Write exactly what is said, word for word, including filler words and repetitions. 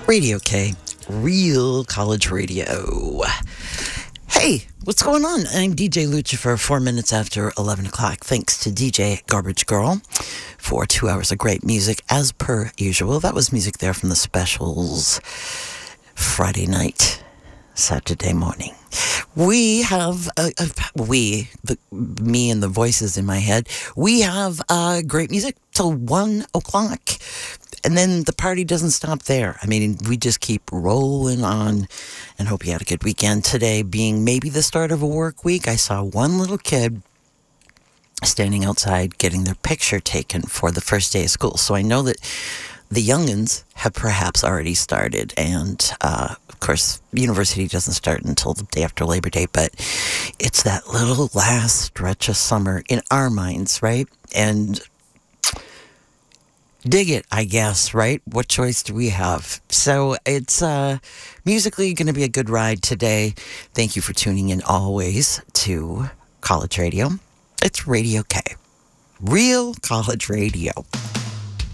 Radio K, real college radio. Hey, what's going on? I'm D J Lucifer, four minutes after eleven o'clock. Thanks to D J Garbage Girl for two hours of great music, as per usual. That was music there from the specials Friday night, Saturday morning. We have, uh, uh, we, the, me and the voices in my head, we have uh, great music till one o'clock. And then the party doesn't stop there. I mean, we just keep rolling on and hope you had a good weekend. Today being maybe the start of a work week, I saw one little kid standing outside getting their picture taken for the first day of school. So I know that the youngins have perhaps already started. And, uh, of course, university doesn't start until the day after Labor Day. But it's that little last stretch of summer in our minds, right? And dig it, I guess, right? What choice do we have? So it's uh, musically going to be a good ride today. Thank you for tuning in always to College Radio. It's Radio K. Real college radio.